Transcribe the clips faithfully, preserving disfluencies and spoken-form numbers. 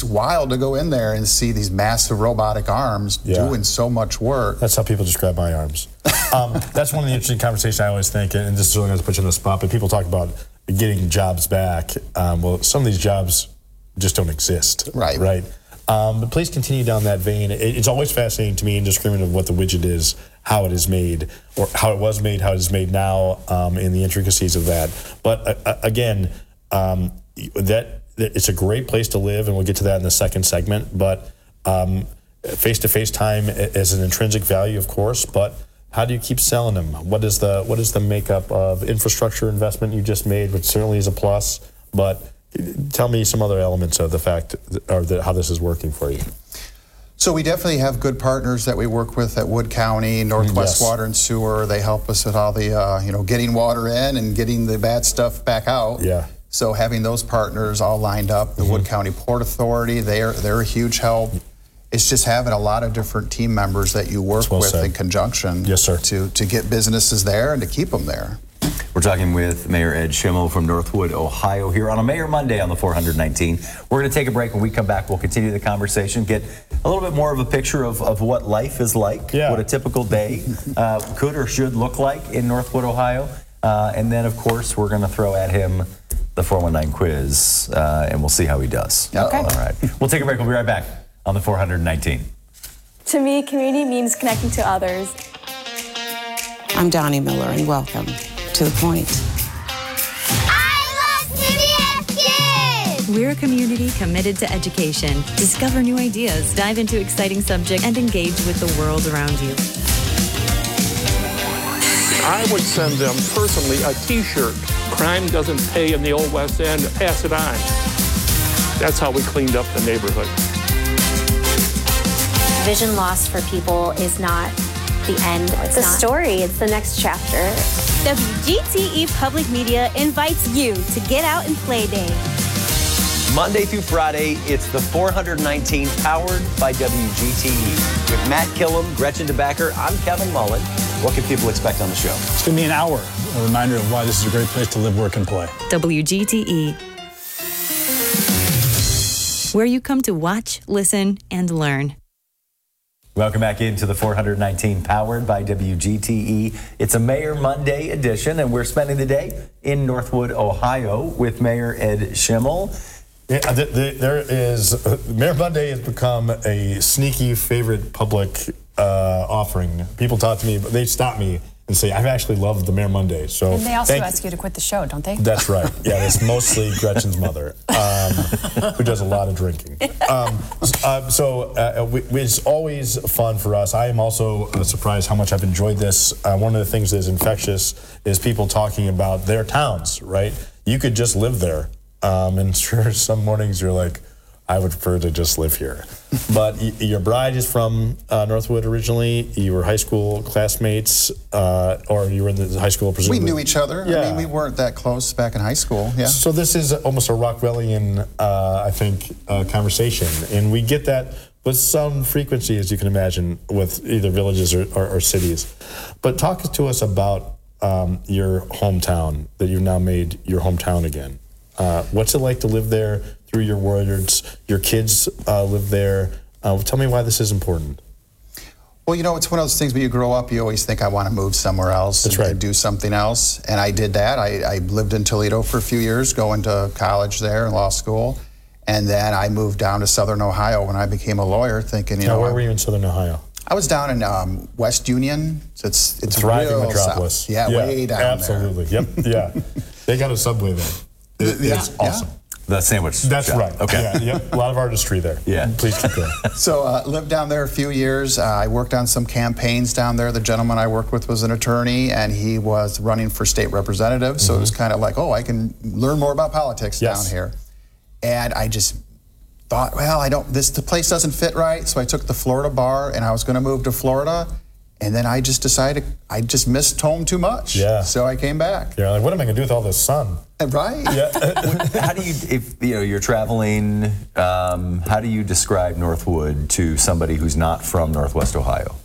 wild to go in there and see these massive robotic arms yeah. doing so much work. That's how people describe my arms. um, that's one of the interesting conversations I always think, and this is really going to put you on the spot, but people talk about getting jobs back. Um, well, some of these jobs just don't exist. Right. Right. Um, but please continue down that vein. It, it's always fascinating to me, indiscriminate of what the widget is, how it is made, or how it was made, how it is made now, um, and the intricacies of that. But uh, again, um, that it's a great place to live, and we'll get to that in the second segment. But um, face-to-face time is an intrinsic value, of course, but how do you keep selling them? What is the what is the makeup of infrastructure investment you just made, which certainly is a plus, but tell me some other elements of the fact, or the, how this is working for you. So we definitely have good partners that we work with at Wood County, Northwest yes. Water and Sewer. They help us with all the, uh, you know, getting water in and getting the bad stuff back out. Yeah. So having those partners all lined up, the mm-hmm. Wood County Port Authority, they're they're a huge help. It's just having a lot of different team members that you work well with said. in conjunctions yes, sir. to to get businesses there and to keep them there. We're talking with Mayor Ed Schimmel from Northwood, Ohio, here on a Mayor Monday on the four nineteen. We're going to take a break. When we come back, we'll continue the conversation, get a little bit more of a picture of, of what life is like, yeah. what a typical day uh, could or should look like in Northwood, Ohio. Uh, and then, of course, we're going to throw at him the four one nine quiz, uh, and we'll see how he does. Okay. All right. We'll take a break. We'll be right back on the four nineteen. To me, community means connecting to others. I'm Donnie Miller, and welcome to The Point. I love C B S Kids! We're a community committed to education. Discover new ideas, dive into exciting subjects, and engage with the world around you. I would send them personally a t-shirt. Crime doesn't pay in the old West End, pass it on. That's how we cleaned up the neighborhood. Vision loss for people is not the end. It's a story. It's the next chapter. W G T E Public Media invites you to Get Out and Play Day. Monday through Friday, it's the four nineteen powered by W G T E. With Matt Killam, Gretchen DeBacker, I'm Kevin Mullen. What can people expect on the show? It's going to be an hour, a reminder of why this is a great place to live, work, and play. W G T E, where you come to watch, listen, and learn. Welcome back into the four nineteen powered by W G T E. It's a Mayor Monday edition, and we're spending the day in Northwood, Ohio with Mayor Ed Schimmel. Yeah, the, the, there is, uh, Mayor Monday has become a sneaky favorite public uh, offering. People talk to me, but they stop me and say, I've actually loved the Mayor Monday. So and they also thank, ask you to quit the show, don't they? That's right. Yeah, that's mostly Gretchen's mother, um, who does a lot of drinking. Um, uh, so uh, we, it's always fun for us. I am also uh, surprised how much I've enjoyed this. Uh, one of the things that is infectious is people talking about their towns, right? You could just live there. Um, and sure, some mornings you're like, I would prefer to just live here. But y- your bride is from uh, Northwood originally. You were high school classmates, uh, or you were in the high school presumably. We knew each other. Yeah. I mean, we weren't that close back in high school. Yeah. So this is almost a Rockwellian, uh, I think, uh, conversation. And we get that with some frequency, as you can imagine, with either villages or, or, or cities. But talk to us about um, your hometown, that you've now made your hometown again. Uh, what's it like to live there through your words? Your kids uh, live there. Uh, tell me why this is important. Well, you know, it's one of those things when you grow up, you always think, I want to move somewhere else That's and, right. and do something else. And I did that. I, I lived in Toledo for a few years, going to college there, law school. And then I moved down to Southern Ohio when I became a lawyer, thinking, you now, know. where I, were you in Southern Ohio? I was down in um, West Union. So it's it's thriving real metropolis. South. Yeah, yeah, way down absolutely. there. Absolutely. Yep. Yeah. They got a subway there. It, yeah, it's awesome. Yeah. The sandwich That's shop. right. Okay. Yeah, yep. A lot of artistry there. Yeah. Please keep going. So uh, lived down there a few years. Uh, I worked on some campaigns down there. The gentleman I worked with was an attorney, and he was running for state representative. So mm-hmm. it was kind of like, oh, I can learn more about politics yes. down here. And I just thought, well, I don't. This the place doesn't fit right. So I took the Florida bar, and I was going to move to Florida. And then I just decided I just missed home too much. Yeah. So I came back. Yeah. Like, what am I going to do with all this sun? Right. Yeah. How do you, if you know, you're traveling, um, how do you describe Northwood to somebody who's not from Northwest Ohio?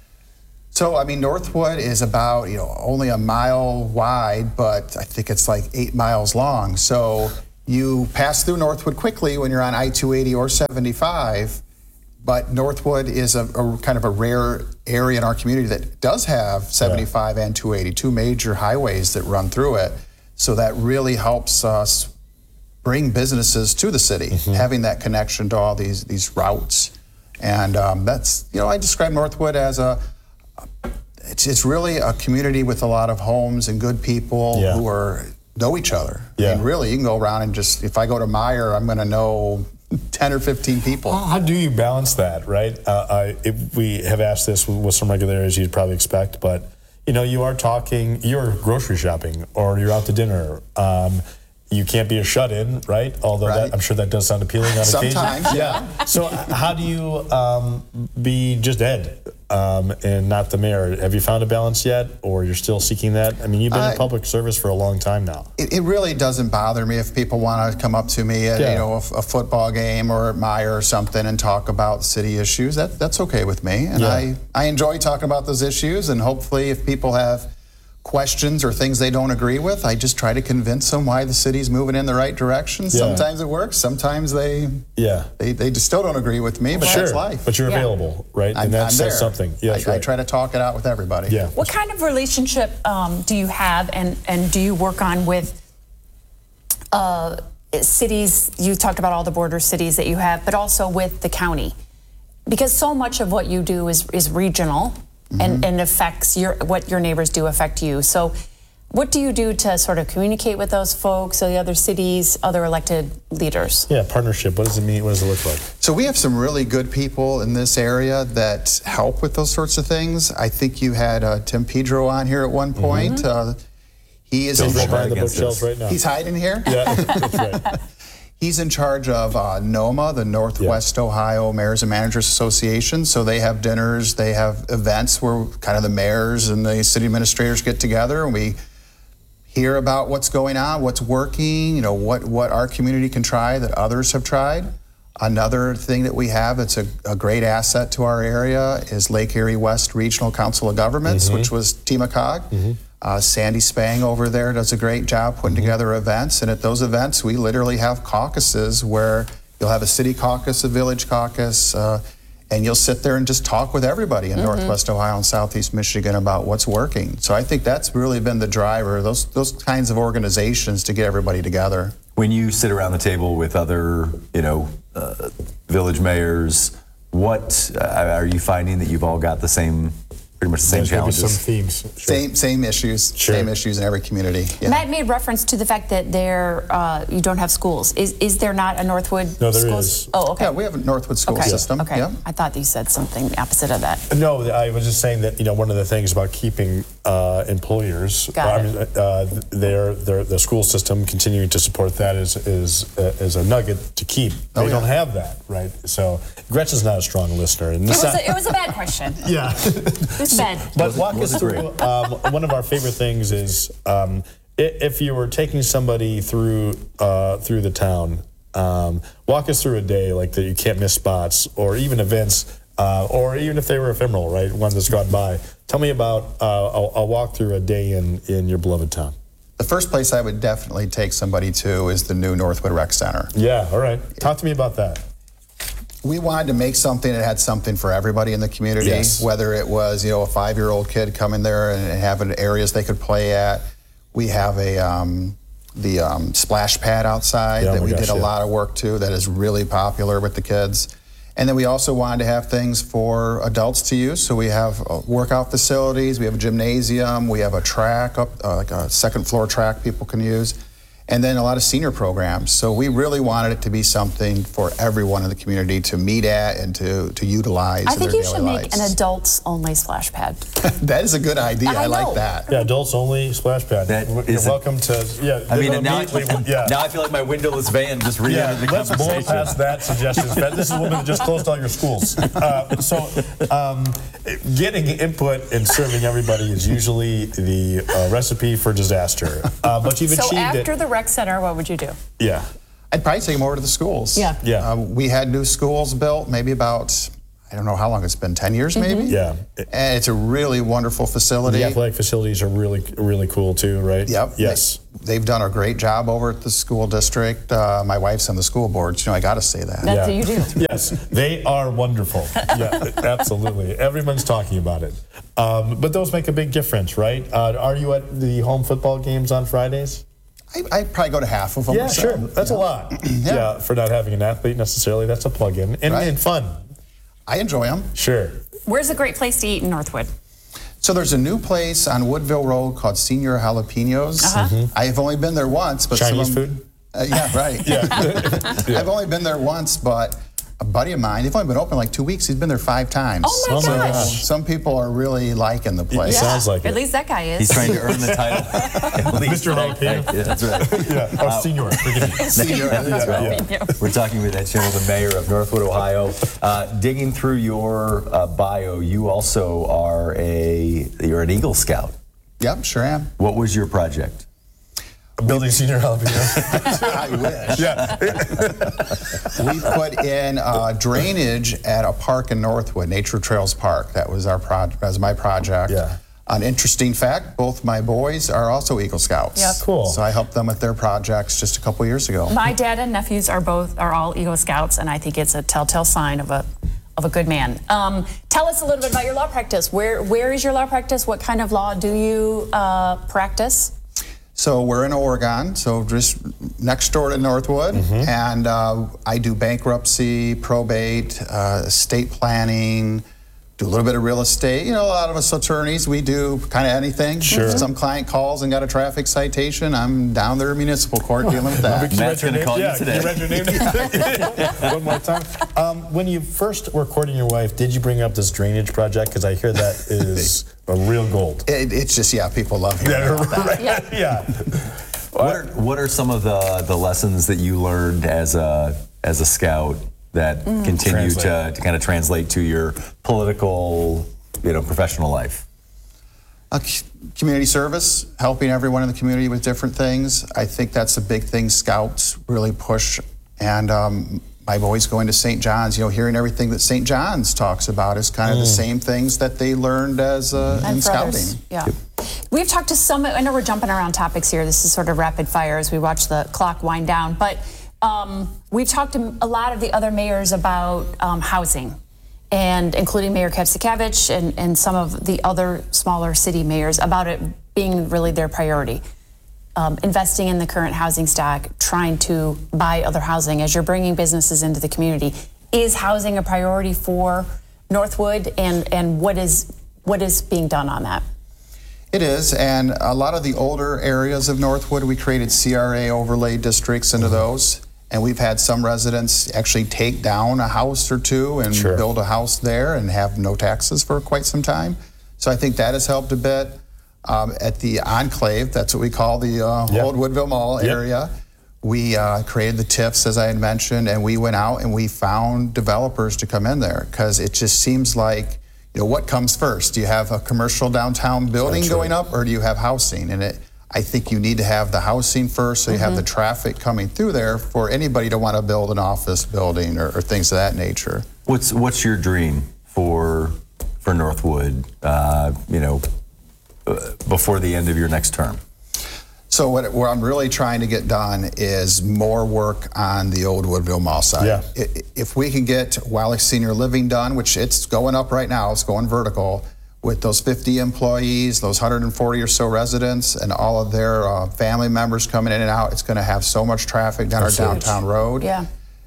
So, I mean, Northwood is about, you know, only a mile wide, but I think it's like eight miles long. So you pass through Northwood quickly when you're on I two eighty or seventy-five, but Northwood is a, a kind of a rare area in our community that does have seventy-five yeah. and two eighty, two major highways that run through it. So that really helps us bring businesses to the city, mm-hmm. having that connection to all these these routes. And um, that's, you know, I describe Northwood as a, it's, it's really a community with a lot of homes and good people yeah. who are know each other. Yeah. And really, you can go around and just, if I go to Meyer, I'm going to know ten or fifteen people. Well, how do you balance that, right? Uh, I, if we have asked this with, with some regularity, as you'd probably expect, but, you know, you are talking, you're grocery shopping or you're out to dinner. Um, you can't be a shut-in, right? Although right. That, I'm sure that does sound appealing on occasion. Sometimes, yeah. So how do you um, be just Ed um, and not the mayor? Have you found a balance yet, or you're still seeking that? I mean, you've been uh, in public service for a long time now. It, it really doesn't bother me if people want to come up to me at yeah. you know a, a football game or at Meyer or something and talk about city issues. That that's okay with me, and yeah. I I enjoy talking about those issues. And hopefully, if people have questions or things they don't agree with, I just try to convince them why the city's moving in the right direction. Yeah. Sometimes it works, sometimes they yeah they, they just still don't agree with me, but sure. that's life. But you're yeah. available, right? I'm, and that I'm says there. something. Yeah, I, right. I try to talk it out with everybody. Yeah. What kind of relationship um, do you have and, and do you work on with uh, cities? You talked about all the border cities that you have, but also with the county. Because so much of what you do is, is regional mm-hmm. and, and affects your what your neighbors do affect you. So what do you do to sort of communicate with those folks, or the other cities, other elected leaders? Yeah, partnership. What does it mean? What does it look like? So we have some really good people in this area that help with those sorts of things. I think you had uh, Tim Pedro on here at one point. Mm-hmm. uh, he is Don't in right behind the bookshelves right now. He's hiding here? Yeah, that's right. He's in charge of uh, NOMA, the Northwest yeah. Ohio Mayors and Managers Association. So they have dinners, they have events where kind of the mayors and the city administrators get together, and we hear about what's going on, what's working, you know, what, what our community can try that others have tried. Another thing that we have that's a, a great asset to our area is Lake Erie West Regional Council of Governments, mm-hmm. which was T M A C O G. Mm-hmm. Uh, Sandy Spang over there does a great job putting mm-hmm. together events, and at those events we literally have caucuses where you'll have a city caucus, a village caucus, uh, and you'll sit there and just talk with everybody in mm-hmm. Northwest Ohio and Southeast Michigan about what's working. So I think that's really been the driver, those those kinds of organizations to get everybody together. When you sit around the table with other, you know, uh, village mayors, what uh, are you finding that you've all got the same, pretty much the same There's challenges? Maybe some themes. Sure. Same same issues. Sure. Same issues in every community. Yeah. Matt made reference to the fact that there uh, you don't have schools. Is is there not a Northwood? No, there school? is. Oh, okay. Yeah, we have a Northwood school okay. system. Okay. Yeah. I thought you said something opposite of that. No, I was just saying that, you know, one of the things about keeping uh, employers, Got I mean, uh, their their the school system continuing to support that is is uh, is a nugget to keep. They oh, yeah. don't have that, right? So Gretchen's not a strong listener. And it was not, a, it was a bad question. Yeah. It was bad. But walk us through. Um, one of our favorite things is um, if you were taking somebody through uh, through the town. Um, walk us through a day like that you can't miss spots, or even events, uh, or even if they were ephemeral, right? One that's gone by. Tell me about uh, a, a walk through a day in, in your beloved town. The first place I would definitely take somebody to is the new Northwood Rec Center. Yeah, all right. Talk to me about that. We wanted to make something that had something for everybody in the community, yes. whether it was, you know, a five-year-old kid coming there and having areas they could play at. We have a um, the um, splash pad outside yeah, that oh we gosh, did a yeah. lot of work to that is really popular with the kids. And then we also wanted to have things for adults to use. So we have uh, workout facilities, we have a gymnasium, we have a track, up uh, like a second floor track people can use. And then a lot of senior programs. So we really wanted it to be something for everyone in the community to meet at and to, to utilize I in think their you daily should make lives. an adults-only splash pad. That is a good idea. I I, like know. that. Yeah, adults only splash pad. That You're is a- welcome to. Yeah, I mean, now, yeah. now I feel like my windowless van just re-entered Yeah, the let's blow conversation. past that suggestion. This is a woman that just closed all your schools. Uh, so, um, getting input and serving everybody is usually the uh, recipe for disaster. Uh, but you've So achieved after it. the rec center, what would you do? Yeah. I'd probably take them over to the schools. Yeah. Yeah. Uh, we had new schools built maybe about, I don't know how long it's been, ten years maybe? Yeah. And it's a really wonderful facility. The athletic facilities are really, really cool too, right? Yep. Yes. They, they've done a great job over at the school district. Uh, my wife's on the school board, so, you know, I got to say that. That's Yeah. what you do. Yes, they are wonderful. Yeah, absolutely. Everyone's talking about it. Um, but those make a big difference, right? Uh, are you at the home football games on Fridays? I, I probably go to half of them. Yeah, or so. sure. That's Yeah. a lot. Yeah. Yeah. For not having an athlete necessarily. That's a plug-in. And, Right. and fun. I enjoy them. Sure. Where's a great place to eat in Northwood? So there's a new place on Woodville Road called Senior Jalapenos. Uh-huh. Mhm. I've only been there once, but Chinese some of them, food? Uh, yeah, right. Yeah. I've only been there once, but a buddy of mine, they've only been open like two weeks. He's been there five times. Oh my Oh my gosh. gosh. Some people are really liking the place. Yeah. Sounds like At it. least that guy is. He's trying to earn the title. At least. Mister Jalapeno. Yeah, that's right. Yeah. Oh, senior. Forgive me. Senior, that's right. Yeah. We're talking with Ed Schimmel, the mayor of Northwood, Ohio. Uh, digging through your uh, bio, you also are a you're an Eagle Scout. Yep, sure am. What was your project? Building senior jalapeno. I wish. Yeah. We put in uh, drainage at a park in Northwood, Nature Trails Park. That was our pro- that was my project. Yeah. An interesting fact, both my boys are also Eagle Scouts. Yeah. Cool. So I helped them with their projects just a couple years ago. My dad and nephews are both are all Eagle Scouts, and I think it's a telltale sign of a of a good man. Um, tell us a little bit about your law practice. Where where is your law practice? What kind of law do you uh, practice? So we're in Oregon, so just next door to Northwood, Mm-hmm. and uh, I do bankruptcy, probate, uh, estate planning, do a little bit of real estate. You know, a lot of us attorneys, we do kind of anything. Sure. If some client calls and got a traffic citation, I'm down there in municipal court dealing with that. Can you Matt's write your gonna name? call you Yeah, today. Can you write your name? One more time. Um, when you first were courting your wife, did you bring up this drainage project? Because I hear that is a real gold. It, it's just, yeah, people love hearing about that. Yeah. Yeah. What are, what are some of the, the lessons that you learned as a as a scout that continue to, Translate. to kind of translate to your political, you know, professional life? Uh, c- community service, helping everyone in the community with different things. I think that's a big thing Scouts really push. And um, my boys going to Saint John's, you know, hearing everything that Saint John's talks about is kind of the same things that they learned as uh, in And for scouting. others, yeah. We've talked to some, I know we're jumping around topics here. This is sort of rapid fire as we watch the clock wind down. But um, we've talked to a lot of the other mayors about um, housing, and including Mayor Kapsakevich and, and some of the other smaller city mayors about it being really their priority. Um, investing in the current housing stock, trying to buy other housing as you're bringing businesses into the community. Is housing a priority for Northwood, and, and what is what is being done on that? It is, and a lot of the older areas of Northwood, we created C R A overlay districts into those, and we've had some residents actually take down a house or two and Sure. build a house there and have no taxes for quite some time. So I think that has helped a bit. Um, at the Enclave, that's what we call the uh, Yep. Old Woodville Mall Yep. area, we uh, created the TIFs, as I had mentioned, and we went out and we found developers to come in there, because it just seems like, you know, what comes first? Do you have a commercial downtown building That's going right. up, or do you have housing? And it, I think you need to have the housing first, so you have the traffic coming through there for anybody to want to build an office building or, or things of that nature. What's what's your dream for for Northwood? Uh, you know, uh, before the end of your next term. So what, what I'm really trying to get done is more work on the old Woodville Mall side. Yeah. I- If we can get Wallach Senior Living done, which it's going up right now, it's going vertical, with those fifty employees, those one hundred forty or so residents, and all of their uh, family members coming in and out, it's going to have so much traffic down That's our huge. downtown road. Yeah.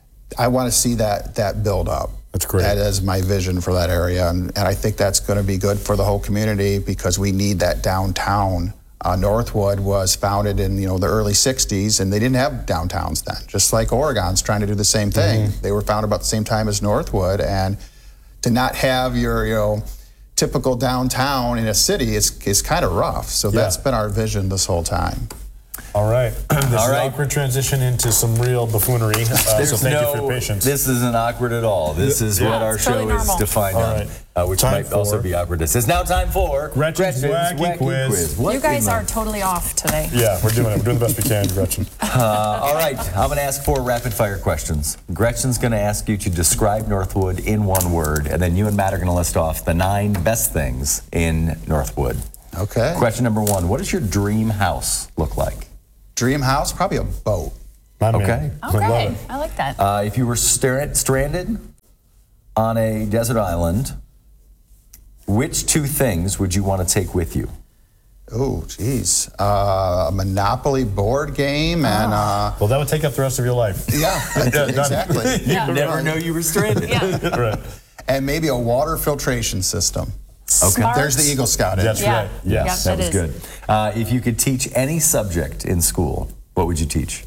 I want to see that that build up. That's great. That is my vision for that area, and, and I think that's going to be good for the whole community, because we need that downtown. Uh, Northwood was founded in you know the early sixties, and they didn't have downtowns then. Just like Oregon's trying to do the same thing. Mm-hmm. They were founded about the same time as Northwood, and to not have your you know typical downtown in a city is is kind of rough. So Yeah. that's been our vision this whole time. All right. This All is right. an awkward transition into some real buffoonery. Uh, so There's thank no, you for your patience. This isn't awkward at all. This is Yeah. what our It's show totally is normal. defined All on, right. uh, which Time might also for- be awkwardness. It's now time for Gretchen's Wacky Quiz. What You guys in the- are totally off today. Yeah, we're doing it. We're doing the best we can, Gretchen. Uh, all right, I'm going to ask four rapid fire questions. Gretchen's going to ask you to describe Northwood in one word, and then you and Matt are going to list off the nine best things in Northwood. Okay. Question number one: what does your dream house look like? Dream house, probably a boat. My man. Okay. I love Okay, it. I like that. Uh, if you were star- stranded on a desert island, which two things would you want to take with you? Oh, geez. Uh, a Monopoly board game and, uh, Well, that would take up the rest of your life. yeah, done. exactly. You'd never know you were stranded. Right. And maybe a water filtration system. Okay. Smart. There's the Eagle Scout in. That's Yeah. right. Yes. Yeah. That was It good. Uh, if you could teach any subject in school, what would you teach?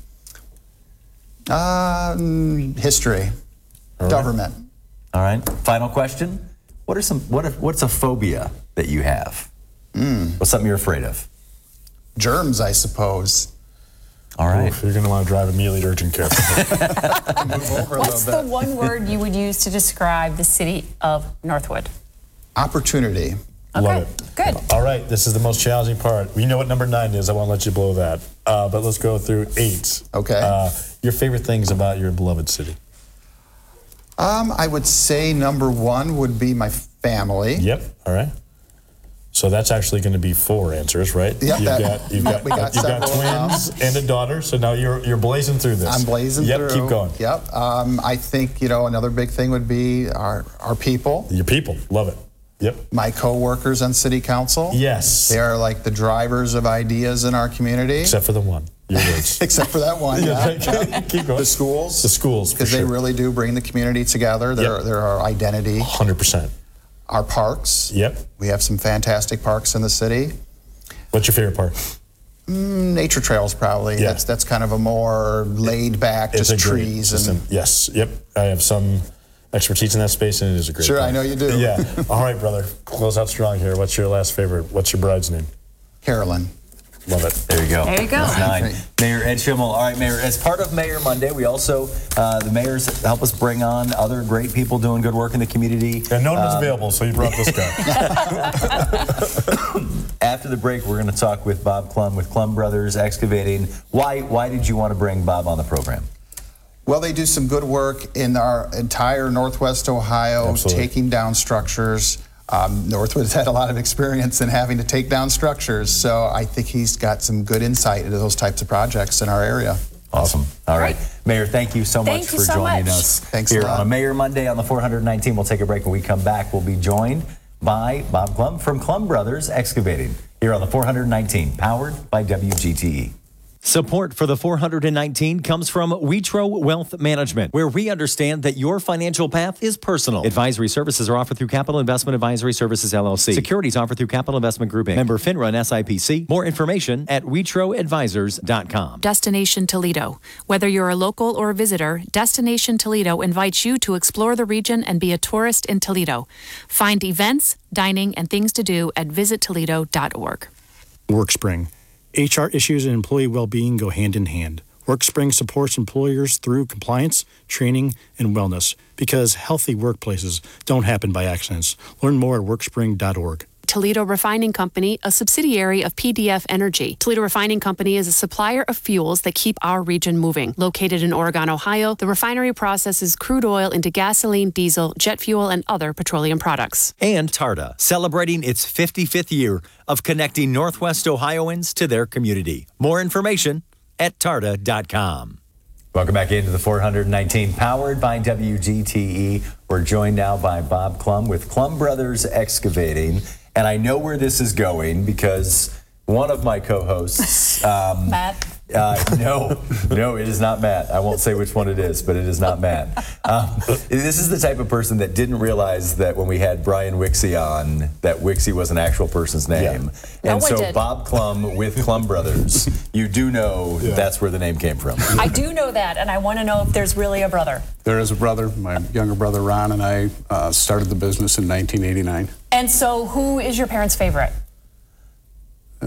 Um, history, government. All right. Final question: what are some what? If, what's a phobia that you have? What's something you're afraid of? Germs, I suppose. All right. Oof, you're going to want to drive immediately to urgent care. Move over a What's the little bit. one word you would use to describe the city of Northwood? Opportunity. Love Okay, it. good. All right, this is the most challenging part. We know what number nine is. I won't let you blow that. Uh, but let's go through eight. Okay. Uh, your favorite things about your beloved city? Um, I would say number one would be my family. Yep. All right. So that's actually going to be four answers, right? Yep, You've that- got you've got, we got you've got several now. twins and a daughter. So now you're you're blazing through this. I'm blazing yep, through. Keep going. Yep. Um, I think, you know, another big thing would be our, our people, Your people. Love it. Yep. my co-workers on city council. Yes. They are like the drivers of ideas in our community. Except for the one. Your words. Except for that one. Yeah, Yeah. keep going. The schools. The schools, for Because they sure. really do bring the community together. They're, Yep. they're our identity. one hundred percent. Our parks. Yep. We have some fantastic parks in the city. What's your favorite part? Mm, nature trails, probably. Yeah. That's that's kind of a more laid back, It's just a great trees system. and. Yes. Yep. I have some expertise in that space, and it is a great. Sure, park. I know you do. Yeah. All right, brother. Close out strong here. What's your last favorite? What's your bride's name? Carolyn. Love it. There you go. There you go. That's nine. Great. Mayor Ed Schimmel. All right, Mayor. As part of Mayor Monday, we also uh, the mayors help us bring on other great people doing good work in the community. And no one was Um, available, so you brought this guy. After the break, we're going to talk with Bob Klum with Klum Brothers Excavating. Why why did you want to bring Bob on the program? Well, they do some good work in our entire Northwest Ohio, Absolutely. taking down structures. Um, Northwood's had a lot of experience in having to take down structures, so I think he's got some good insight into those types of projects in our area. Awesome. All right. Mayor, thank you so Thank much you for so joining much. us Thanks a here lot. on a Mayor Monday on the four nineteen. We'll take a break. When we come back, we'll be joined by Bob Klum from Klum Brothers Excavating here on the four nineteen, powered by W G T E. Support for the four nineteen comes from Wetro Wealth Management, where we understand that your financial path is personal. Advisory services are offered through Capital Investment Advisory Services, L L C. Securities offered through Capital Investment Group, Incorporated. Member FINRA and S I P C. More information at wetro advisors dot com. Destination Toledo. Whether you're a local or a visitor, Destination Toledo invites you to explore the region and be a tourist in Toledo. Find events, dining, and things to do at visit toledo dot org. WorkSpring. H R issues and employee well-being go hand in hand. WorkSpring supports employers through compliance, training, and wellness because healthy workplaces don't happen by accidents. Learn more at work spring dot org. Toledo Refining Company, a subsidiary of P D F Energy. Toledo Refining Company is a supplier of fuels that keep our region moving. Located in Oregon, Ohio, the refinery processes crude oil into gasoline, diesel, jet fuel, and other petroleum products. And TARTA, celebrating its fifty-fifth year of connecting Northwest Ohioans to their community. More information at tarta dot com. Welcome back into the four nineteen, powered by W G T E. We're joined now by Bob Klum with Klum Brothers Excavating. And I know where this is going because one of my co-hosts... Um, Matt? Uh, no, no, it is not Matt. I won't say which one it is, but it is not Matt. Um, this is the type of person that didn't realize that when we had Brian Wixie on, that Wixie was an actual person's name. Yeah. And No one so did. Bob Klum with Klum Brothers, you do know Yeah. that's where the name came from. I do know that, and I want to know if there's really a brother. There is a brother, my younger brother Ron, and I uh, started the business in nineteen eighty-nine. And so, who is your parents' favorite? Uh,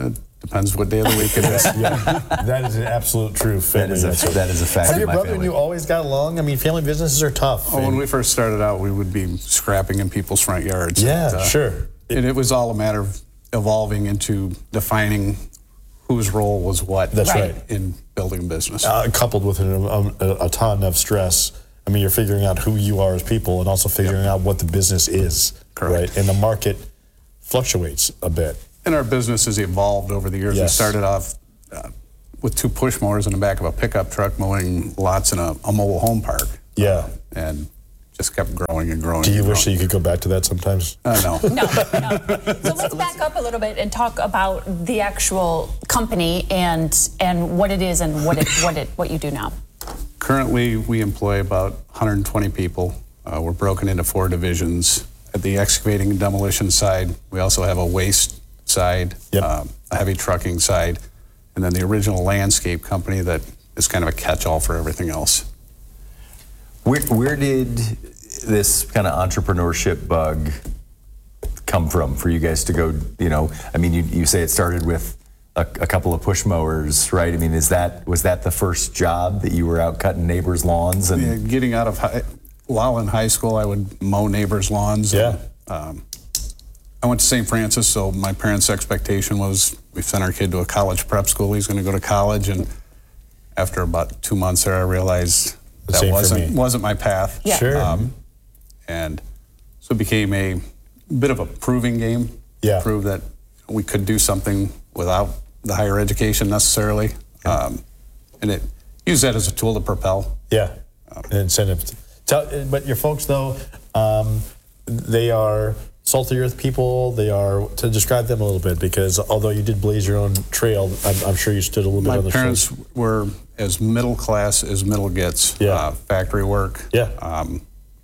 Depends what day of the week it is. Yeah, that is an absolute true family. That is a, that is a fact. Have your in my brother and family. you always got along? I mean, family businesses are tough. Oh, when we first started out, we would be scrapping in people's front yards. Yeah, and, uh, sure. And it was all a matter of evolving into defining whose role was what. That's right. In building a business. Uh, coupled with an, um, a, a ton of stress. I mean, you're figuring out who you are as people and also figuring Yep. out what the business is. Correct. Right? And the market fluctuates a bit. And our business has evolved over the years. Yes. We started off uh, with two push mowers in the back of a pickup truck mowing lots in a, a mobile home park. Yeah. Uh, and just kept growing and growing. Do you and wish that growing. you could go back to that sometimes? Uh, no. No, no. So let's back up a little bit and talk about the actual company and and what it is and what it what it what you do now. Currently, we employ about one hundred twenty people. Uh, we're broken into four divisions. At the excavating and demolition side, we also have a waste side, Yep. um, a heavy trucking side, and then the original landscape company that is kind of a catch-all for everything else. Where, where did this kind of entrepreneurship bug come from for you guys to go, you know, I mean, you, you say it started with a, a couple of push mowers, right? I mean, is that, was that the first job that you were out cutting neighbors' lawns? And Yeah, getting out of high, while in high school, I would mow neighbors' lawns. Yeah. And, um, I went to Saint Francis, so my parents' expectation was we sent our kid to a college prep school. He's going to go to college, and after about two months there, I realized that Same for wasn't me. wasn't my path. Yeah. Sure. Um, and so it became a bit of a proving game. Yeah. To prove that we could do something without the higher education necessarily, um, and it use that as a tool to propel. Yeah, an incentive. Tell, but your folks, though, um, they are salty earth people. They are, to describe them a little bit, because although you did blaze your own trail, I'm, I'm sure you stood a little bit My on the parents shoulders. were as middle class as middle gets. Yeah. Uh, factory work. Yeah. Um,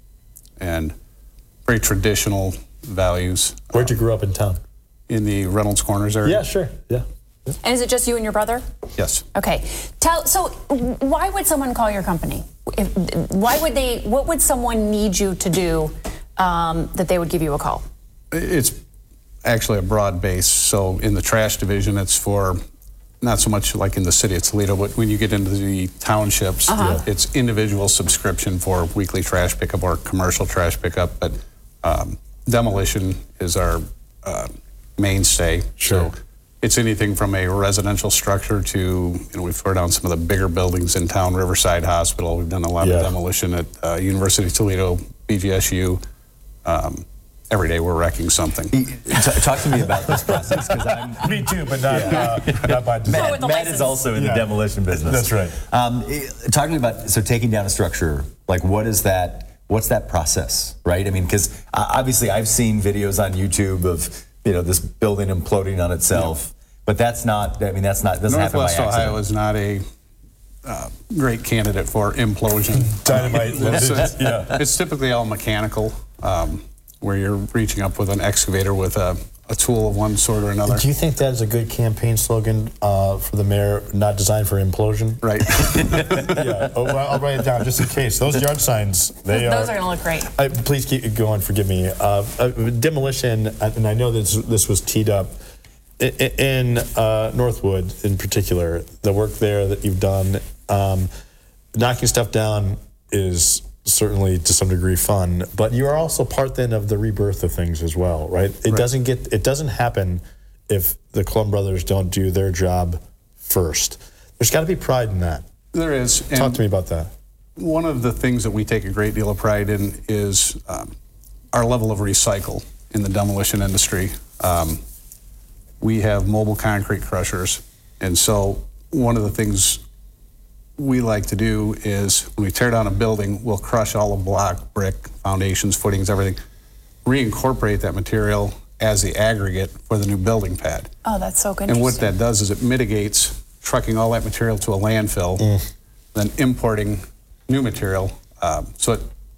and very traditional values. Where'd you grow up in town? In the Reynolds Corners area. Yeah, sure. Yeah. And is it just you and your brother? Yes. Okay. Tell. So, why would someone call your company? If, why would they? What would someone need you to do um, that they would give you a call? It's actually a broad base. So in the trash division, it's for not so much like in the city of Toledo, but when you get into the townships, Uh-huh. it's individual subscription for weekly trash pickup or commercial trash pickup. But um, demolition is our uh, mainstay. Sure. So it's anything from a residential structure to, you know, we've tore down some of the bigger buildings in town, Riverside Hospital. We've done a lot Yeah. of demolition at uh, University of Toledo, B G S U. Um, every day we're wrecking something. T- talk to me about this process, because I'm Me too, but not, uh, not by design. Matt, Matt is also in Yeah. the demolition business. That's right. Um, eh, talk to me about, so taking down a structure, like what is that, what's that process, right? I mean, because uh, obviously I've seen videos on YouTube of, you know, this building imploding on itself, but that's not, I mean, that's not, doesn't happen by Northwest accident. Ohio is not a uh, great candidate for implosion. Dynamite. It's, it's- Yeah. it's typically all mechanical, um, where you're reaching up with an excavator with a, a tool of one sort or another. Do you think that is a good campaign slogan uh, for the mayor, not designed for implosion? Right. Yeah. Oh, well, I'll write it down just in case. Those yard signs, they Those are. are going to look great. I, please keep going. Forgive me. Uh, uh, demolition, and I know this this was teed up i- i- in uh, Northwood, in particular. The work there that you've done, um, knocking stuff down is certainly to some degree fun, but you are also part then of the rebirth of things as well, right? It Right. doesn't get it doesn't happen if the Clum brothers don't do their job first. There's got to be pride in that. There is. Talk and to me about that. One of the things that we take a great deal of pride in is um, our level of recycle in the demolition industry. Um, we have mobile concrete crushers, and so one of the things we like to do is when we tear down a building, we'll crush all the block, brick, foundations, footings, everything, reincorporate that material as the aggregate for the new building pad. Oh, that's so good. And what that does is it mitigates trucking all that material to a landfill, Mm. then importing new material. Um, so it,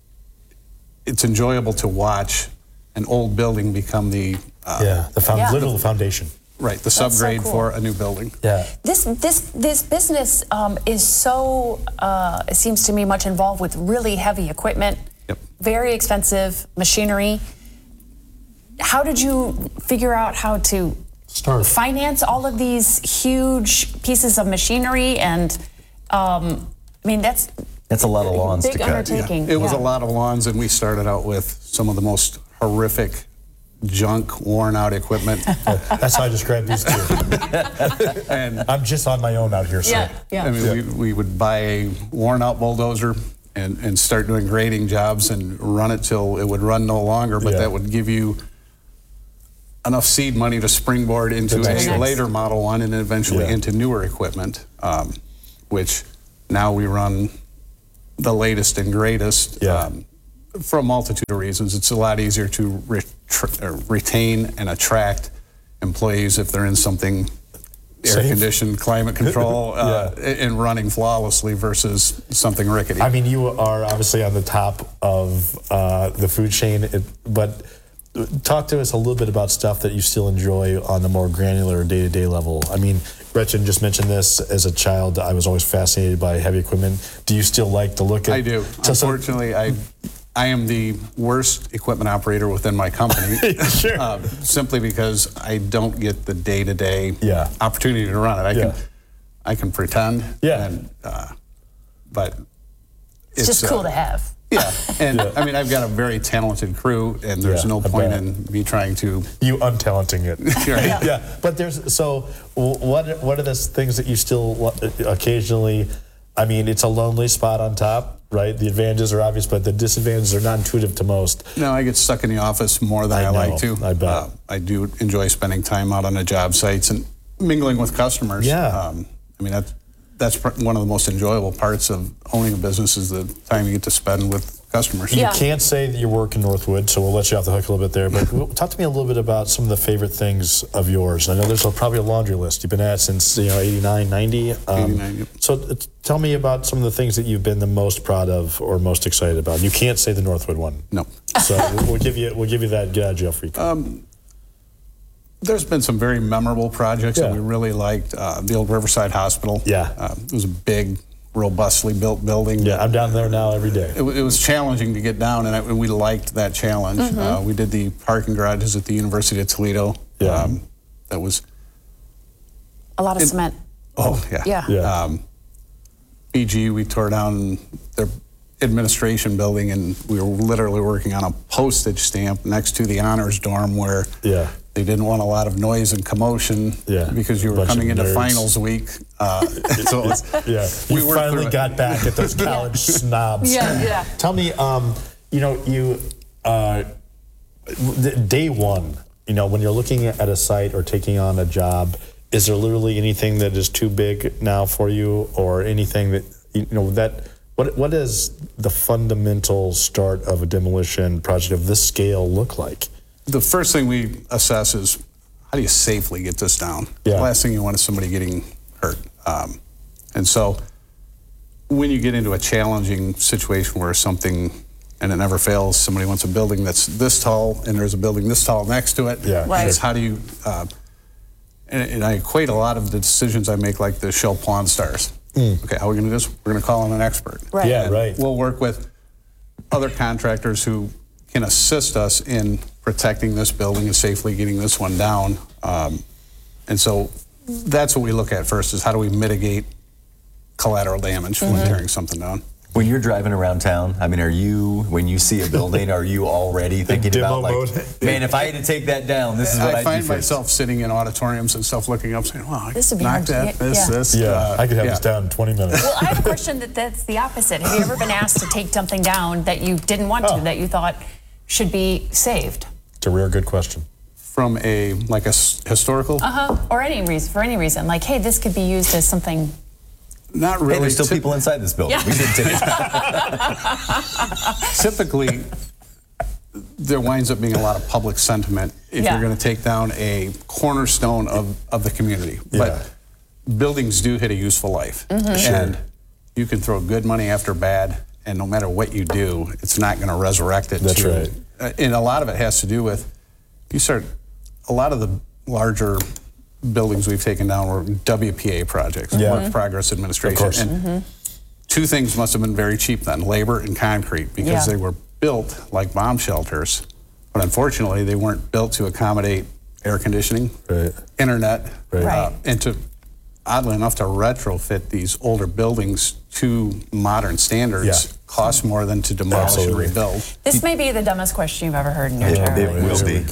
it's enjoyable to watch an old building become the uh, Yeah, the found, Yeah. literal foundation. right the so subgrade cool. for a new building. Yeah. This this this business um, is so uh, it seems to me much involved with really heavy equipment, Yep. very expensive machinery. How did you figure out how to Start. finance all of these huge pieces of machinery? And um, I mean, that's That's a lot of lawns big to cut. undertaking. It was Yeah. a lot of lawns, and we started out with some of the most horrific, junk, worn-out equipment. That's how I describe these two. And I'm just on my own out here, sir. Yeah, yeah. I mean, we, we would buy a worn-out bulldozer and, and start doing grading jobs and run it till it would run no longer, but Yeah. that would give you enough seed money to springboard into The a next. later Model one and eventually Yeah. into newer equipment, um, which now we run the latest and greatest. Yeah. Um, for a multitude of reasons. It's a lot easier to re- tr- uh, retain and attract employees if they're in something air Safe. conditioned, climate control, uh, Yeah. and running flawlessly versus something rickety. I mean, you are obviously on the top of uh, the food chain, it, but talk to us a little bit about stuff that you still enjoy on the more granular day-to-day level. I mean, Gretchen just mentioned this. As a child, I was always fascinated by heavy equipment. Do you still like to look at? I do. to some- Unfortunately, I I am the worst equipment operator within my company. Sure. uh, simply because I don't get the day-to-day Yeah. opportunity to run it. I Yeah. can I can pretend. Yeah. And, uh, but It's, just cool uh, to have. Yeah, and I mean, I've got a very talented crew, and there's Yeah, no I point bet. in me trying to. You untalenting it. Right. Yeah, but there's so w- what what are the things that you still wa- occasionally? I mean, it's a lonely spot on top, right? The advantages are obvious, but the disadvantages are not intuitive to most. No, I get stuck in the office more than I, I know, like to. I bet. Uh, I do enjoy spending time out on the job sites and mingling with customers. Yeah. Um, I mean, that's that's pr- one of the most enjoyable parts of owning a business is the time you get to spend with customers. You Yeah. can't say that you work in Northwood, so we'll let you off the hook a little bit there. But talk to me a little bit about some of the favorite things of yours. I know there's a, probably a laundry list. You've been at it since you know eighty-nine, ninety. Um, eighty-nine, yep. So uh, tell me about some of the things that you've been the most proud of or most excited about. You can't say the Northwood one. No. So we'll, we'll give you we'll give you that get out of jail free card. Um, there's been some very memorable projects Yeah. that we really liked. Uh, the old Riverside Hospital. Yeah. Uh, it was a big, robustly built building. Yeah, I'm down there now every day. It, wa- it was challenging to get down, and, I, and we liked that challenge. Uh, we did the parking garages at the University of Toledo. Yeah. Um, that was, A lot of It- cement. oh, yeah. Yeah. Yeah. Um, B G, we tore down their administration building, and we were literally working on a postage stamp next to the honors dorm where Yeah. they didn't want a lot of noise and commotion Yeah. because you were Bunch of coming into nerds. finals week. Uh, so it was, Yeah, we you worked finally through it. got back at those college snobs. Yeah, yeah. Tell me, um, you know, you uh, the- day one. You know, when you're looking at a site or taking on a job, is there literally anything that is too big now for you, or anything that you know that? What what does the fundamental start of a demolition project of this scale look like? The first thing we assess is how do you safely get this down? Yeah. The last thing you want is somebody getting hurt. Um, and so when you get into a challenging situation where something, and it never fails, somebody wants a building that's this tall and there's a building this tall next to it. Yeah, Right. It's how do you, uh, and, and I equate a lot of the decisions I make like the Shell Pawn Stars. Okay, how are we going to do this? We're going to call in an expert. Right. Yeah, And right. We'll work with other contractors who can assist us in protecting this building and safely getting this one down. Um, and so that's what we look at first is how do we mitigate collateral damage when tearing something down. When you're driving around town, I mean, are you, when you see a building, are you already thinking demo about like, mode? man, if I had to take that down, this is what I I'd find do first. myself sitting in auditoriums and stuff looking up saying, wow, I This would be knocked hard that, to- this, yeah. this. Yeah, uh, I could have yeah. this down in twenty minutes. Well, I have a question that that's the opposite. Have you ever been asked to take something down that you didn't want to, Oh. that you thought should be saved? It's a rare good question. From a, like a s- historical, Uh huh. Or any reason, for any reason, like, hey, this could be used as something. not really. Hey, there's still Typ- people inside this building. Yeah. We should take it down. Typically, there winds up being a lot of public sentiment if Yeah. you're going to take down a cornerstone of, of the community. Yeah. But buildings do hit a useful life. And you can throw good money after bad, and no matter what you do, it's not going to resurrect it. That's to, right. uh, And a lot of it has to do with, you start, a lot of the larger buildings we've taken down were W P A projects, Yeah. Work Progress Administration. Of course. And two things must have been very cheap then, labor and concrete, because Yeah. they were built like bomb shelters. But unfortunately, they weren't built to accommodate air conditioning, right. internet, right. Uh, and to, oddly enough, to retrofit these older buildings to modern standards Yeah. costs more than to demolish Absolutely. and rebuild. This may be the dumbest question you've ever heard in your Yeah, entire it life. will be.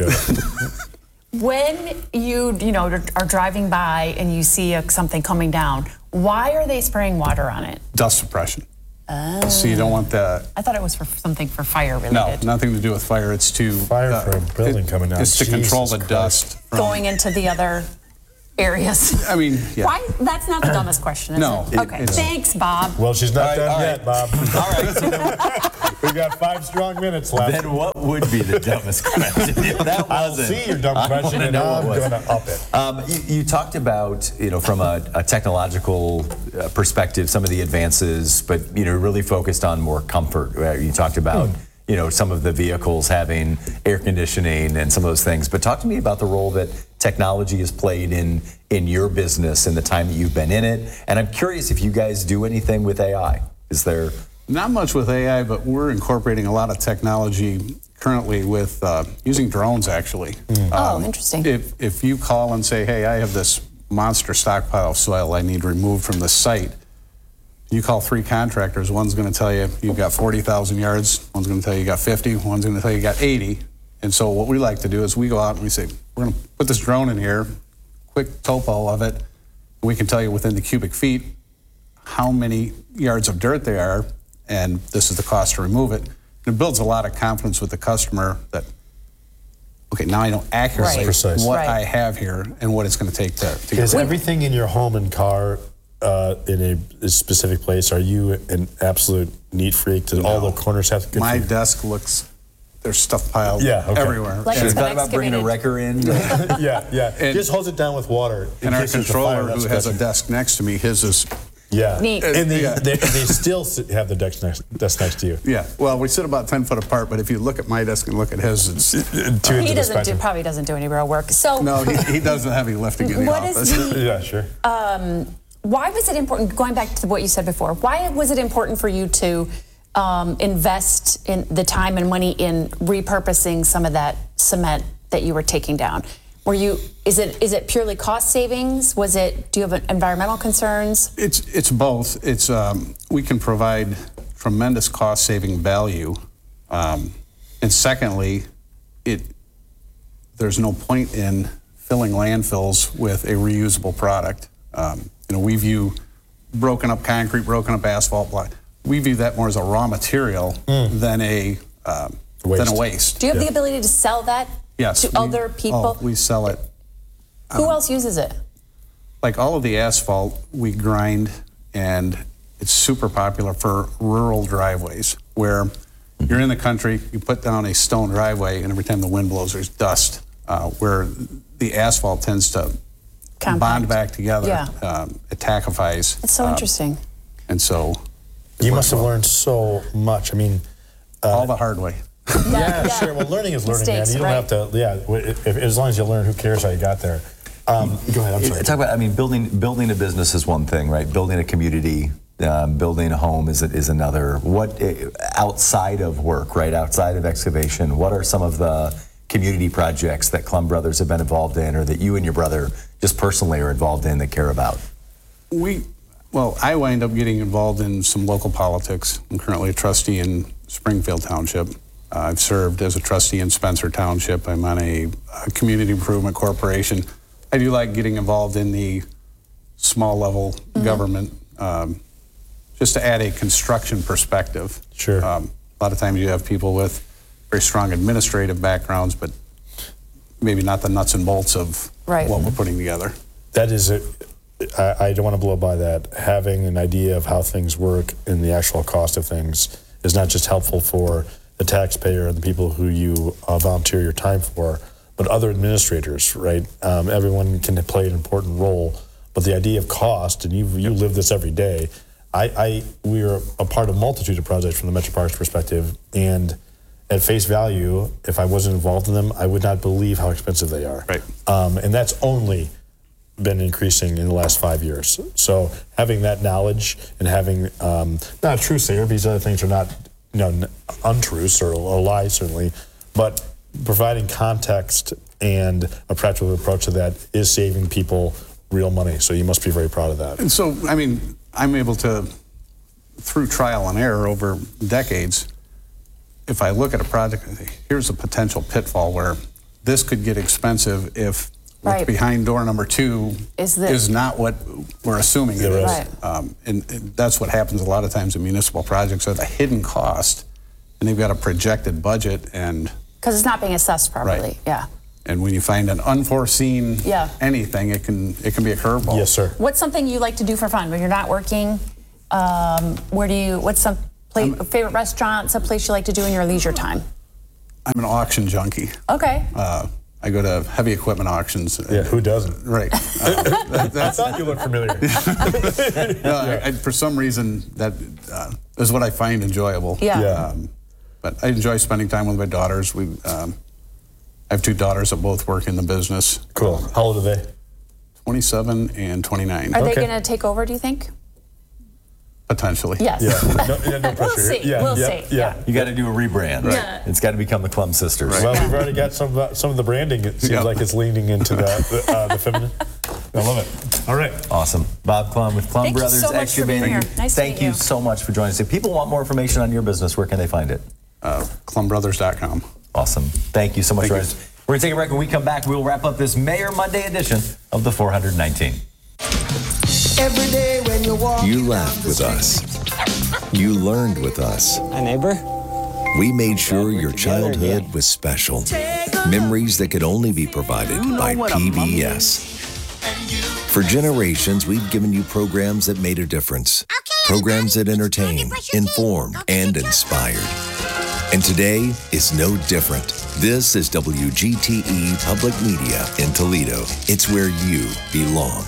When you, you know, are driving by and you see a, something coming down, why are they spraying water on it? Dust suppression. Oh. So you don't want the... I thought it was for something for fire No, related. nothing to do with fire. It's to... Fire uh, for a building it- coming down. It's to Jesus control the Christ. dust. From, Going into the other areas. I mean, yeah. Why? That's not the dumbest question, is No, it? it- Okay. it's- Thanks, Bob. Well, she's not All right, done all yet, right. Bob. All right. So then, We got five strong minutes left. then what would be the dumbest question? If that I'll wasn't, see your dumb I question wanna and know I'm what was. going to up it. Um, you, you talked about, you know, from a, a technological uh, perspective, some of the advances, but, you know, really focused on more comfort. Right? You talked about, Hmm. you know, some of the vehicles having air conditioning and some of those things. But talk to me about the role that technology has played in, in your business in the time that you've been in it. And I'm curious if you guys do anything with A I. Is there... Not much with A I, but we're incorporating a lot of technology currently with uh, using drones, actually. Oh, interesting. If, if you call and say, hey, I have this monster stockpile of soil I need removed from the site, you call three contractors, one's going to tell you you've got forty thousand yards, one's going to tell you you got fifty, one's going to tell you you got eighty. And so what we like to do is we go out and we say, we're going to put this drone in here, quick topo of it, and we can tell you within the cubic feet how many yards of dirt there are, and this is the cost to remove it. And it builds a lot of confidence with the customer that, okay, now I know accurately Right. Precise. what Right. I have here and what it's going to take to, to get Is rid of it. everything in your home and car uh, in a, a specific place? Are you an absolute neat freak? Do all No. the corners have good My for you? desk looks, there's stuff piled Yeah, okay. everywhere. Like Have you it's been thought about bringing a excavated. wrecker in? yeah, yeah. And- Just holds it down with water. in And our case there's a controller, fire, who that's has a good. desk next to me, his is, Yeah. Neat. And they, Yeah. they, they still sit- have the desk next, desk next to you. yeah. Well, we sit about ten foot apart, but if you look at my desk and look at his, it's, Two He into the doesn't do, spectrum. probably doesn't do any real work. So no, he, he does the heavy lifting in the what office. is the, Yeah, sure. um, why was it important, going back to what you said before, why was it important for you to um, invest in the time and money in repurposing some of that cement that you were taking down? Were you, is it is it purely cost savings? Was it, do you have environmental concerns? It's it's both. It's um, we can provide tremendous cost saving value, um, and secondly, it there's no point in filling landfills with a reusable product. Um, you know, we view broken up concrete, broken up asphalt block. We view that more as a raw material than a um, than a waste. Do you have Yeah. the ability to sell that Yes, to we- other people? Oh, we sell it. Who else uses it? Like all of the asphalt, we grind, and it's super popular for rural driveways where you're in the country, you put down a stone driveway, and every time the wind blows, there's dust. Uh, where the asphalt tends to Compact. bond back together, Yeah. um, it tackifies. It's so um, interesting. And so it You works must have well. learned so much. I mean, all the hard way. yeah, sure. Well, learning is learning, Mistakes, man. You don't right. have to. Yeah, if, if, as long as you learn, who cares how you got there? Um, go ahead. I'm sorry. Talk about, I mean, building building a business is one thing, right? Building a community, um, building a home is is another. What eh, outside of work, right? Outside of excavation, what are some of the community projects that Klum Brothers have been involved in, or that you and your brother just personally are involved in that care about? We, well, I wind up getting involved in some local politics. I'm currently a trustee in Springfield Township. Uh, I've served as a trustee in Spencer Township. I'm on a, a community improvement corporation. I do like getting involved in the small level Mm-hmm. government, um, just to add a construction perspective. Sure. Um, a lot of times you have people with very strong administrative backgrounds, but maybe not the nuts and bolts of Right. what we're putting together. That is it. I, I don't want to blow by that. Having an idea of how things work and the actual cost of things is not just helpful for the taxpayer and the people who you uh, volunteer your time for, but other administrators, right? Um, everyone can play an important role, but the idea of cost, and you you live this every day. I, I we are a part of a multitude of projects from the Metro Parks perspective, and at face value, if I wasn't involved in them, I would not believe how expensive they are. Right. Um, and that's only been increasing in the last five years. So having that knowledge and having um, not a true sayer, these other things are not, you know, untruths or, or lies certainly, but providing context and a practical approach to that is saving people real money. So you must be very proud of that. And so, I mean, I'm able to, through trial and error over decades, if I look at a project, here's a potential pitfall where this could get expensive if Right. what's behind door number two Is the- is not what we're assuming it is. Right. Um, and, and that's what happens a lot of times in municipal projects. There's a hidden cost, and they've got a projected budget, and Because it's not being assessed properly. Right. Yeah. and when you find an unforeseen Yeah. anything, it can it can be a curveball. Yes, sir. What's something you like to do for fun when you're not working? Um, where do you? What's some place, favorite restaurant? Some place you like to do in your leisure time? I'm an auction junkie. Okay. Uh, I go to heavy equipment auctions. Yeah, who doesn't? Right. Uh, that, I thought you looked familiar. no, I, I, for some reason, that uh, is what I find enjoyable. Yeah. Yeah. Um, but I enjoy spending time with my daughters. We, um, I have two daughters that both work in the business. Cool. How old are they? twenty-seven and twenty-nine. Are they Okay. going to take over? Do you think? Potentially. Yes. Yeah. No, yeah, no pressure. see. Yeah, We'll yeah, see. Yeah. You got to do a rebrand. Right. Yeah. It's got to become the Klum Sisters. Well, we've already got some of the, some of the branding. It seems Yeah. like it's leaning into the the, uh, the feminine. I love it. All right. Awesome. Bob Klum with Klum Thank you Brothers so much for being Excavating. here. Nice to Thank meet you you. so much for joining us. If people want more information on your business, where can they find it? Uh, Klum Brothers dot com. Awesome. Thank you so much Thank for you. joining us. We're going to take a break. When we come back, we'll wrap up this Mayor Monday edition of the four hundred nineteen. Every day when you walk. You laughed with us. You learned with us. Hi, neighbor. We made sure your childhood was special. Memories that could only be provided by P B S. For generations, we've given you programs that made a difference. Programs that entertained, informed, and inspired. And today is no different. This is W G T E Public Media in Toledo. It's where you belong.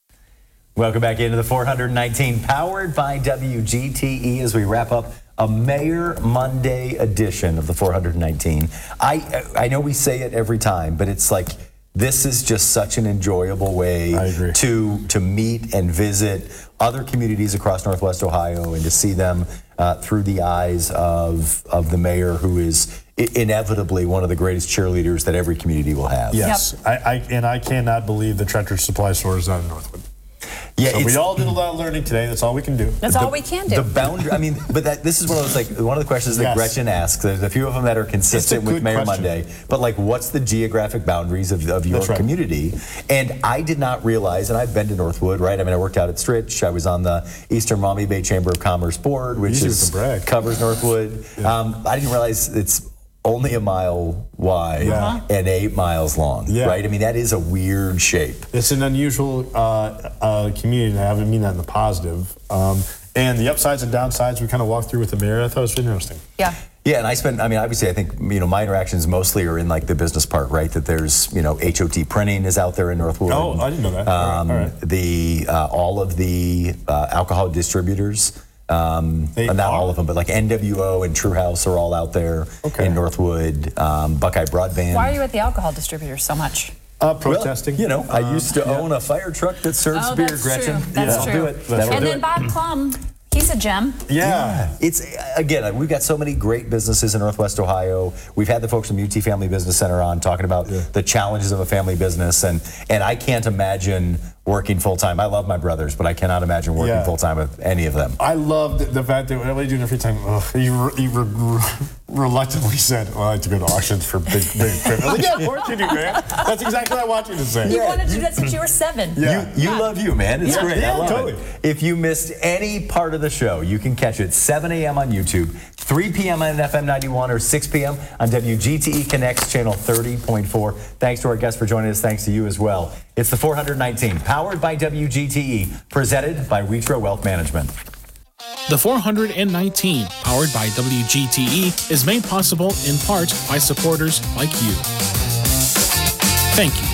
Welcome back into the four hundred nineteen, powered by W G T E, as we wrap up a Mayor Monday edition of the four hundred nineteen. I I know we say it every time, but it's like this is just such an enjoyable way I agree. to to meet and visit other communities across Northwest Ohio and to see them uh, through the eyes of of the mayor, who is i- inevitably one of the greatest cheerleaders that every community will have. Yes. I, I and I cannot believe the Tractor Supply Store is out in Northwood. Yeah, So it's- we all did a lot of learning today. That's all we can do. That's all we can do. The boundary, I mean, but that this is one of those, like, one of the questions that Yes. Gretchen asks. There's a few of them that are consistent good with Mayor question. Monday, but like, what's the geographic boundaries of, of your That's right. community? And I did not realize, and I've been to Northwood, right? I mean, I worked out at Stritch. I was on the Eastern Maumee Bay Chamber of Commerce board, which Easy is to brag. covers Northwood. Um, I didn't realize it's only a mile wide Yeah. and eight miles long, Yeah. right? I mean, that is a weird shape. It's an unusual uh, uh, community, and I haven't mean that in the positive. Um, and the upsides and downsides we kind of walked through with the mayor. I thought it was really interesting. Yeah. Yeah, and I spent, I mean, obviously, I think, you know, my interactions mostly are in like the business part, right? That there's, you know, H O T Printing is out there in Northwood. Oh, I didn't know that. All right, Um, all right. The, uh, all of the uh, alcohol distributors, um, They not all are? of them, but like N W O and True House are all out there Okay. in Northwood. Um, Buckeye Broadband. Why are you at the alcohol distributors so much? Uh, Well, protesting. you know, I Uh, used to yeah. own a fire truck that serves Oh, beer, that's Gretchen. true. That's That'll true. do it. That'll And do then it. Bob Klum, he's a gem. Yeah. It's again, we've got so many great businesses in Northwest Ohio. We've had the folks from U T Family Business Center on talking about Yeah. the challenges of a family business, and and I can't imagine working full time. I love my brothers, but I cannot imagine working Yeah. full time with any of them. I loved the fact that what do you do in your free time? Ugh, you re- you re- reluctantly said, well, I like to go to auctions for big, big equipment. I was like, yeah, of course you do, man. That's exactly what I want you to say. You wanted to do that since you were seven. Yeah. You, you love you, man. It's Yeah, great. yeah, I love totally. it. If you missed any part of the show, you can catch it seven a.m. on YouTube, three p.m. on F M ninety-one, or six p.m. on W G T E Connects channel thirty point four. Thanks to our guests for joining us. Thanks to you as well. It's the four hundred nineteen, powered by W G T E, presented by Wheatro Wealth Management. The four hundred nineteen, powered by W G T E, is made possible in part by supporters like you. Thank you.